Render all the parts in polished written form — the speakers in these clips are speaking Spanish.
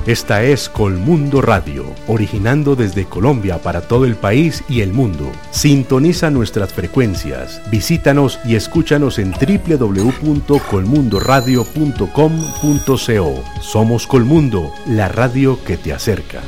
Esta es Colmundo Radio, originando desde Colombia para todo el país y el mundo. Sintoniza nuestras frecuencias, visítanos y escúchanos en www.colmundoradio.com.co. Somos Colmundo, la radio que te acerca.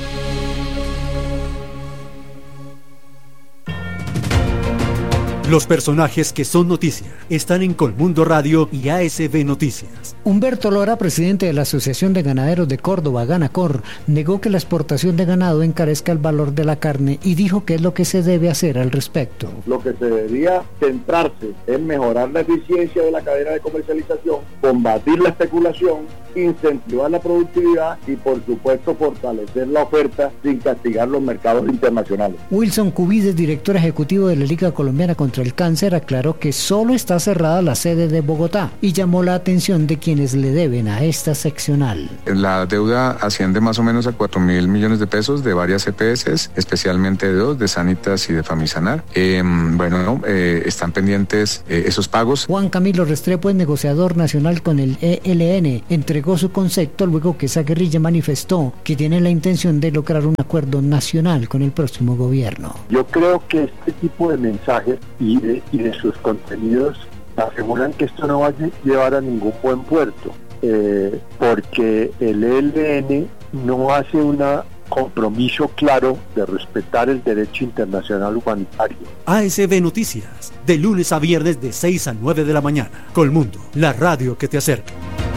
Los personajes que son noticia están en Colmundo Radio y ASB Noticias. Humberto Lora, presidente de la Asociación de Ganaderos de Córdoba, Ganacor, negó que la exportación de ganado encarezca el valor de la carne y dijo que es lo que se debe hacer al respecto. Lo que se debería centrarse es mejorar la eficiencia de la cadena de comercialización, combatir la especulación, incentivar la productividad y por supuesto fortalecer la oferta sin castigar los mercados internacionales. Wilson Cubides, director ejecutivo de la Liga Colombiana contra el Cáncer, aclaró que solo está cerrada la sede de Bogotá y llamó la atención de quienes le deben a esta seccional. La deuda asciende más o menos a 4.000 millones de pesos de varias EPS, especialmente de dos, de Sanitas y de Famisanar. Están pendientes esos pagos. Juan Camilo Restrepo es negociador nacional con el ELN. Entregó su concepto luego que esa guerrilla manifestó que tiene la intención de lograr un acuerdo nacional con el próximo gobierno. Yo creo que este tipo de mensajes y de sus contenidos aseguran que esto no va a llevar a ningún buen puerto, porque el ELN no hace un compromiso claro de respetar el derecho internacional humanitario. ASB Noticias, de lunes a viernes de 6 a 9 de la mañana. Colmundo, la radio que te acerca.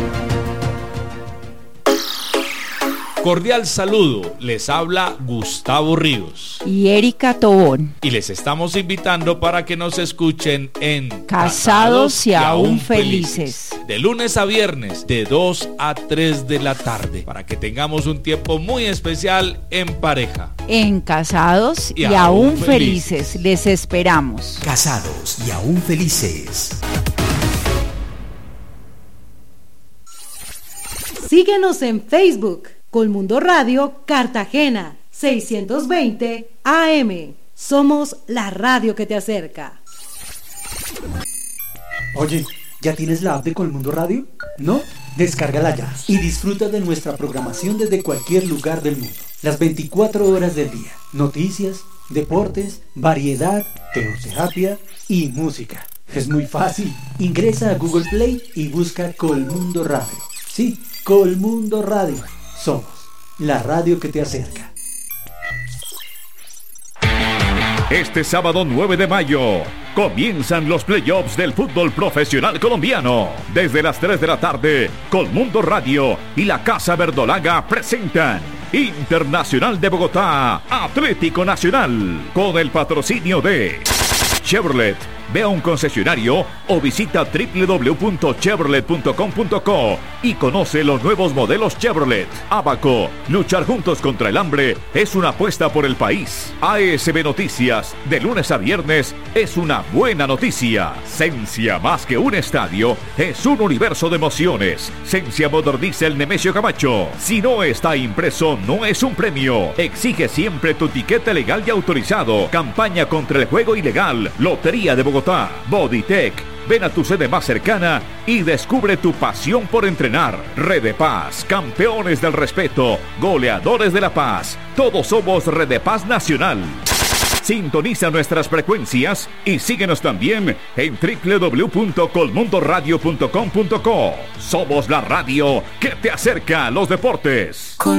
Cordial saludo, les habla Gustavo Ríos y Erika Tobón y les estamos invitando para que nos escuchen en Casados y aún felices, de lunes a viernes de 2 a 3 de la tarde, para que tengamos un tiempo muy especial en pareja. En Casados y aún felices les esperamos. Casados y aún felices. Síguenos en Facebook, Colmundo Radio Cartagena, 620 AM. Somos la radio que te acerca. Oye, ¿ya tienes la app de Colmundo Radio? ¿No? Descárgala ya y disfruta de nuestra programación desde cualquier lugar del mundo. Las 24 horas del día. Noticias, deportes, variedad, teoterapia y música. Es muy fácil. Ingresa a Google Play y busca Colmundo Radio. Sí, Colmundo Radio. Somos la radio que te acerca. Este sábado 9 de mayo comienzan los playoffs del fútbol profesional colombiano. Desde las 3 de la tarde, Colmundo Radio y la Casa Verdolaga presentan Internacional de Bogotá, Atlético Nacional, con el patrocinio de Chevrolet. Ve a un concesionario o visita www.chevrolet.com.co y conoce los nuevos modelos Chevrolet. Abaco, luchar juntos contra el hambre es una apuesta por el país. ASB Noticias, de lunes a viernes, es una buena noticia. Sencia, más que un estadio, es un universo de emociones. Sencia moderniza el Nemesio Camacho. Si no está impreso, no es un premio. Exige siempre tu tiquete legal y autorizado. Campaña contra el juego ilegal. Lotería de Bogotá. Bodytech. Ven a tu sede más cercana y descubre tu pasión por entrenar. Red de Paz, campeones del respeto, goleadores de la paz. Todos somos Red de Paz Nacional. Sintoniza nuestras frecuencias y síguenos también en www.colmundoradio.com.co. Somos la radio que te acerca a los deportes.